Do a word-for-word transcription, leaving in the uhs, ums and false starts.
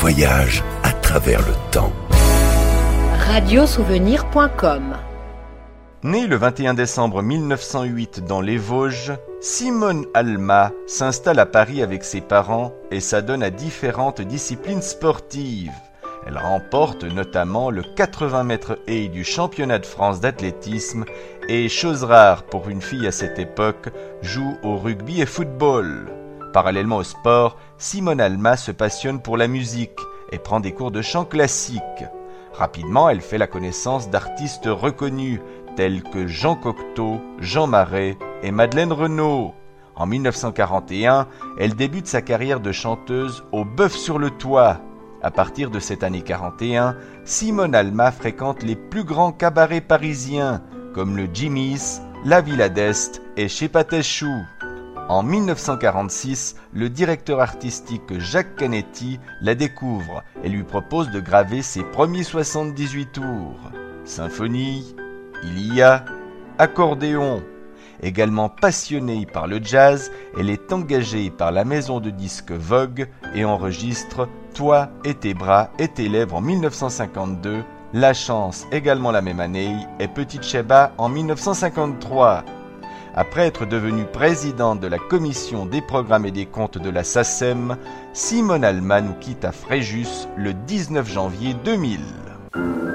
voyage à travers le temps. radio souvenir point com. Née le vingt et un décembre mille neuf cent huit dans les Vosges, Simone Alma s'installe à Paris avec ses parents et s'adonne à différentes disciplines sportives. Elle remporte notamment le quatre-vingts mètres haies du championnat de France d'athlétisme et, chose rare pour une fille à cette époque, joue au rugby et football. Parallèlement au sport, Simone Alma se passionne pour la musique et prend des cours de chant classique. Rapidement, elle fait la connaissance d'artistes reconnus tels que Jean Cocteau, Jean Marais et Madeleine Renaud. En mille neuf cent quarante et un, elle débute sa carrière de chanteuse au Bœuf sur le Toit. À partir de cette année quarante et un, Simone Alma fréquente les plus grands cabarets parisiens comme le Jimmy's, la Villa d'Est et Chez Patachou. En mille neuf cent quarante-six, le directeur artistique Jacques Canetti la découvre et lui propose de graver ses premiers soixante-dix-huit tours. Symphonie, Ilia, accordéon. Également passionnée par le jazz, elle est engagée par la maison de disques Vogue et enregistre Toi et tes bras et tes lèvres en mille neuf cent cinquante-deux, La Chance également la même année et Petite Sheba en mille neuf cent cinquante-trois. Après être devenue présidente de la commission des programmes et des comptes de la SACEM, Simone Alma nous quitte à Fréjus le dix-neuf janvier deux mille.